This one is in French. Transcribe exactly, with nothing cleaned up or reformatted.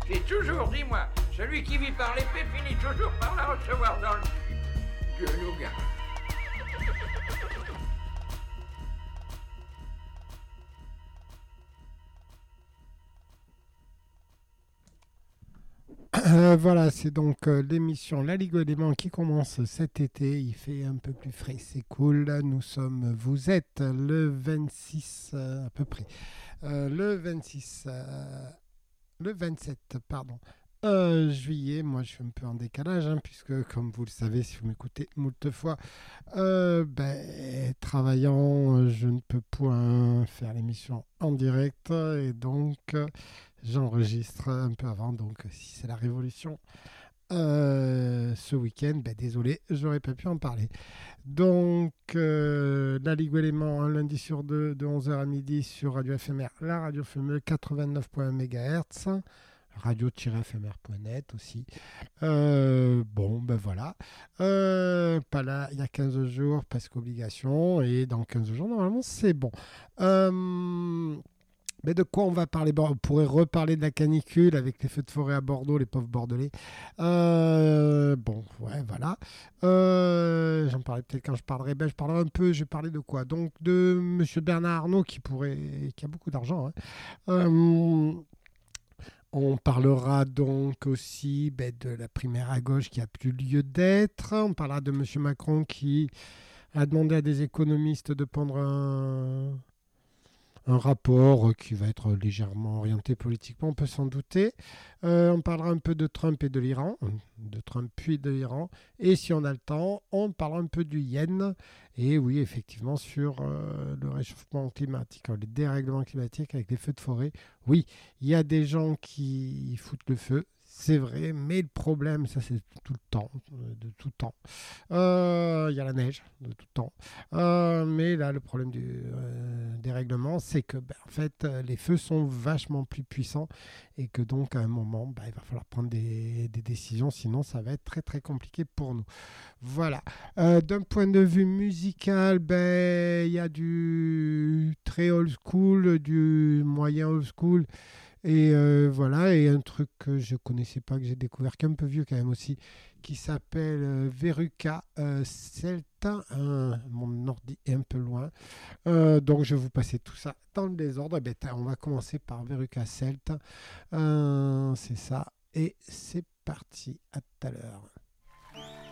Et toujours, dis-moi, celui qui vit par l'épée finit toujours par la recevoir dans le cul. Dieu nous garde. Euh, voilà, c'est donc euh, l'émission La Ligue des Mans qui commence cet été. Il fait un peu plus frais, c'est cool. Nous sommes, vous êtes le vingt-six euh, à peu près. Euh, le vingt-six, euh, le vingt-sept, pardon. euh, juillet, moi je suis un peu en décalage, hein, puisque comme vous le savez, si vous m'écoutez moult fois, euh, ben, travaillant, euh, je ne peux point faire l'émission en direct, et donc euh, j'enregistre un peu avant, donc si c'est la révolution euh, ce week-end, ben, désolé, j'aurais pas pu en parler. Donc, euh, la Ligue éléments, un lundi sur deux, de onze heures à midi sur Radio F M R, la radio F M E quatre-vingt-neuf virgule un mégahertz, radio tiret f m r point net aussi. Euh, bon, ben voilà. Euh, pas là, il y a quinze jours, parce qu'obligation, et dans quinze jours, normalement, c'est bon. Euh, mais de quoi on va parler? Bon, on pourrait reparler de la canicule avec les feux de forêt à Bordeaux, les pauvres Bordelais. Euh, bon, ouais, voilà. Euh, j'en parlerai peut-être quand je parlerai. Ben, je parlerai un peu. Je vais parler de quoi? Donc de Monsieur Bernard Arnault qui pourrait, qui a beaucoup d'argent, hein. Euh, on parlera donc aussi ben, de la primaire à gauche qui a plus lieu d'être. On parlera de Monsieur Macron qui a demandé à des économistes de prendre un un rapport qui va être légèrement orienté politiquement, on peut s'en douter. Euh, on parlera un peu de Trump et de l'Iran, de Trump puis de l'Iran. Et si on a le temps, on parlera un peu du yen. Et oui, effectivement, sur euh, le réchauffement climatique, les dérèglements climatiques avec les feux de forêt. Oui, il y a des gens qui foutent le feu. C'est vrai, mais le problème, ça c'est tout le temps, de tout temps. Il euh, y a la neige de tout temps. Euh, mais là, le problème du euh, dérèglement, c'est que ben, en fait, les feux sont vachement plus puissants et que donc à un moment, ben, il va falloir prendre des, des décisions, sinon ça va être très très compliqué pour nous. Voilà. Euh, d'un point de vue musical, ben il y a du très old school, du moyen old school. Et euh, voilà, et un truc que je connaissais pas, que j'ai découvert, qui est un peu vieux quand même aussi, qui s'appelle euh, Veruca euh, Celta. Euh, mon ordi est un peu loin. Euh, donc je vais vous passer tout ça dans le désordre. Eh ben, on va commencer par Veruca Celta. Euh, c'est ça. Et c'est parti. À tout à l'heure.